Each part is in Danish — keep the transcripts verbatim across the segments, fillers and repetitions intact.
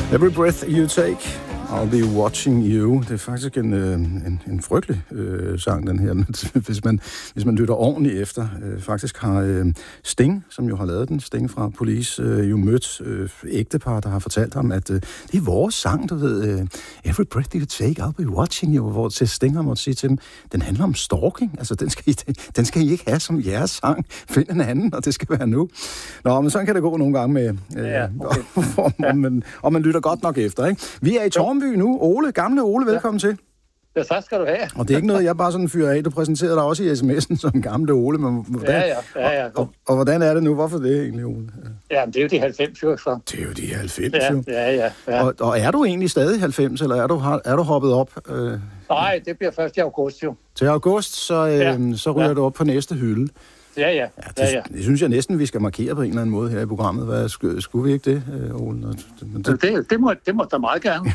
Every breath you take, I'll be watching you. Det er faktisk en, øh, en, en frygtelig øh, sang, den her, hvis man, hvis man lytter ordentligt efter. Øh, faktisk har øh, Sting, som jo har lavet den, Sting fra Police, øh, jo mødt øh, ægtepar, der har fortalt ham, at øh, det er vores sang, du ved. Øh, Every breath you take, I'll be watching you. Hvor til Sting har måttet sige til dem, den handler om stalking. Altså, den skal, I, den skal I ikke have som jeres sang. Find en anden, og det skal være nu. Nå, men sådan kan det gå nogle gange med, øh, ja, okay. og, og, man, og man lytter godt nok efter, ikke? Vi er i Tårnby nu. Ole, gamle Ole, velkommen ja. til. Ja, tak skal du have. Og det er ikke noget, jeg bare sådan fyrer af. Du præsenterede dig også i sms'en som gamle Ole. Men hvordan, ja, ja, ja, ja. Og, og, og hvordan er det nu? Hvorfor det egentlig, Ole? Ja, men det er jo de halvfems, jo. Så. Det er jo de halvfems, ja, jo. Ja, ja, ja. Og, og er du egentlig stadig halvfems, eller er du, er du hoppet op? Øh, Nej, det bliver først i august, jo. Til august, så, øh, ja. så ryger ja. du op på næste hylde. Ja, ja. ja, det, ja, ja. det synes jeg næsten, vi skal markere på en eller anden måde her i programmet. Hvad, skulle, skulle vi ikke det, Ole? Det, det, det, det, må, det må da meget gerne.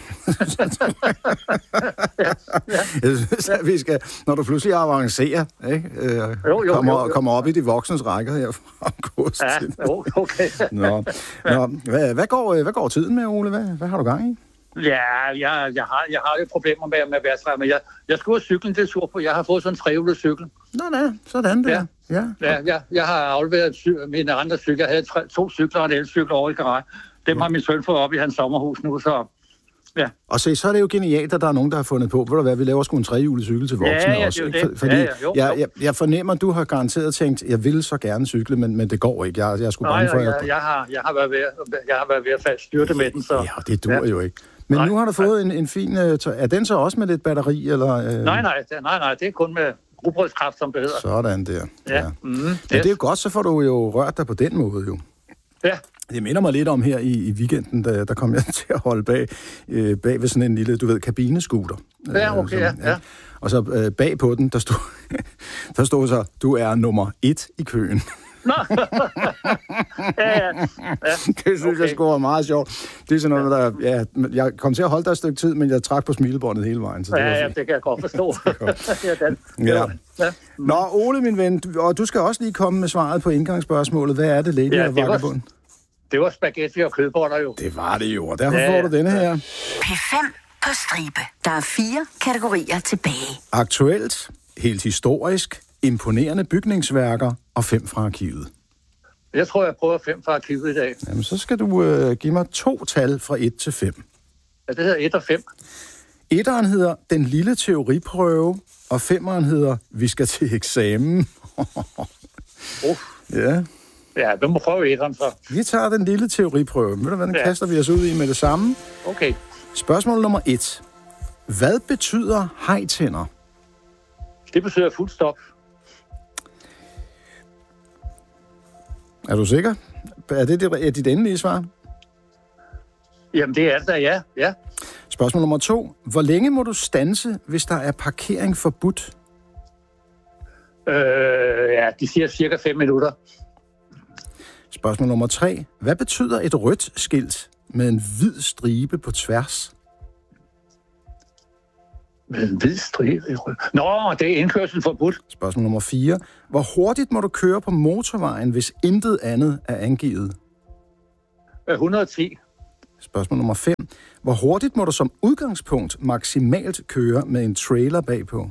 ja, ja. Jeg synes, at vi skal, når du pludselig avancerer, ikke? Øh, jo, jo, kommer, jo, jo. kommer op i de voksnes rækker her fra august. Ja, jo, okay. Nå, Nå, hvad, hvad, går, hvad går tiden med, Ole? Hvad, hvad har du gang i? Ja, jeg, jeg, har, jeg har jo problemer med, med værtsræd, men jeg, jeg skulle have cyklen til tur på. Jeg har fået sådan en trehjulet cykel. Nå, nej, sådan der. Ja, ja. ja jeg, jeg har afleveret cy- mine andre cykler. Jeg havde tre, to cykler og en elcykel over i garage. Dem ja. har min søn fået op i hans sommerhus nu, så ja. Og se, så er det jo genialt, at der er nogen, der har fundet på. Ved du hvad, vi laver sgu en trehjulet cykel til voksne ja, ja, også. Det er det. Fordi ja, ja, jo, jeg, jo. jeg, jeg fornemmer, at du har garanteret tænkt, jeg vil så gerne cykle, men, men det går ikke. Jeg, jeg skulle bange for, jeg, at... jeg, jeg, har, jeg, har været ved, jeg har været ved at falde styrte med den, så... Ja, det dur ja. jo ikke. Men nej, nu har du fået en, en fin... Er den så også med lidt batteri, eller... Øh... Nej, nej, det, nej, nej, det er kun med rugbrødskraft, som det hedder. Sådan der. Ja. ja. Mm, yes. Men det er jo godt, så får du jo rørt dig på den måde, jo. Ja. Det minder mig lidt om her i, i weekenden, da der kom jeg til at holde bag, øh, bag ved sådan en lille, du ved, kabinescooter. Ja, okay, øh, som, ja. ja. Og så øh, bag på den, der stod, der stod så, du er nummer et i køen. Nå, ja, ja. ja. Det synes okay. jeg sgu var meget sjovt. Det er sådan noget, der, ja, jeg kom til at holde der et stykke tid, men jeg trak på smilebåndet hele vejen. Så det ja, var ja, det kan jeg godt forstå. ja, den. Ja. Ja. Mm. Nå, Ole, min ven, du, og du skal også lige komme med svaret på indgangsspørgsmålet. Hvad er det, Lady ja, og Vagabond? Det var spaghetti og kødboller jo. Det var det jo, og derfor ja, får du denne her. P fem på stribe. Der er fire kategorier tilbage. Aktuelt, helt historisk, imponerende bygningsværker og fem fra arkivet. Jeg tror, jeg prøver fem fra arkivet i dag. Jamen, så skal du øh, give mig to tal fra et til fem. Ja, det hedder et og fem. Etteren hedder Den lille teoriprøve, og femmeren hedder Vi skal til eksamen. uh. Ja. Ja, vi må prøve etteren så. Vi tager den lille teoriprøve. Ved du hvad, den ja. kaster vi os ud i med det samme. Okay. Spørgsmål nummer et. Hvad betyder hajtænder? Det betyder fuld stop. Er du sikker? Er det dit, er dit endelige svar? Jamen, det er det da, ja. ja. Spørgsmål nummer to. Hvor længe må du standse, hvis der er parkering forbudt? Øh, ja, de siger cirka fem minutter. Spørgsmål nummer tre. Hvad betyder et rødt skilt med en hvid stribe på tværs? Med en hvid stribe i rød. Nå, det er indkørsel forbudt. Spørgsmål nummer fire. Hvor hurtigt må du køre på motorvejen, hvis intet andet er angivet? et hundrede og ti. Spørgsmål nummer fem. Hvor hurtigt må du som udgangspunkt maksimalt køre med en trailer bagpå?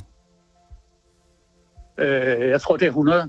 Øh, jeg tror, det er hundrede.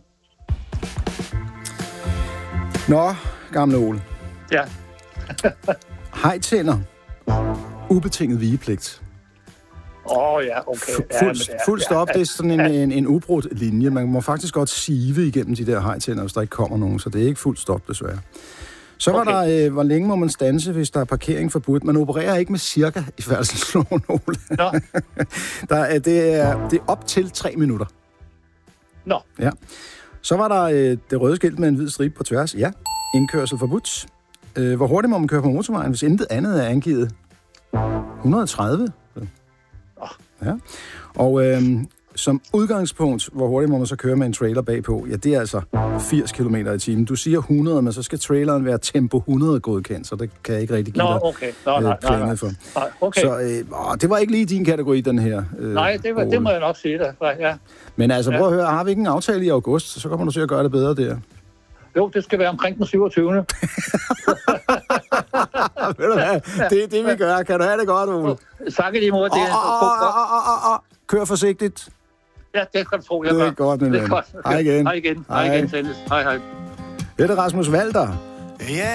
Nå, gamle Ole. Ja. Hajtænder. Ubetinget vigepligt. Åh oh, ja, okay. F- fuld, ja, fuld stop, ja. Det er sådan en, en, en ubrudt linje. Man må faktisk godt sive igennem de der hajtænder, hvis der ikke kommer nogen, så det er ikke fuld stop, desværre. Så var okay. der, øh, hvor længe må man standse, hvis der er parkering forbudt? Man opererer ikke med cirka i færdselsloven, Ole. Nå. der er, det, er, det er op til tre minutter. Nå. Ja. Så var der øh, det røde skilt med en hvid stribe på tværs. Ja. Indkørsel forbudt. Øh, hvor hurtigt må man køre på motorvejen, hvis intet andet er angivet? et hundrede og tredive. Oh. Ja. Og øh, som udgangspunkt, hvor hurtigt må man så køre med en trailer bagpå? Ja, det er altså firs kilometer i timen. Du siger hundrede, men så skal traileren være tempo hundrede godkendt, så det kan jeg ikke rigtig give Nå, dig okay. Nå, nej, øh, nej, nej. for. Nej, okay. Så øh, åh, det var ikke lige din kategori, den her. Øh, nej, det, var, det må jeg nok sige da. Ja. Men altså, prøv at høre, har vi ikke en aftale i august, så kommer du til at gøre det bedre der. Jo, det skal være omkring den syvogtyvende Ved du hvad? Det er det, vi gør. Kan du have det godt, Ole? Tak i lige måde. Det er oh, oh, oh, oh. Kør forsigtigt. Ja, det kan du tro, jeg gør. Det er godt, min ven. Hej igen. Hej igen. Hej igen, Dennis. Hej, hej. Det er Rasmus Walter. Ja.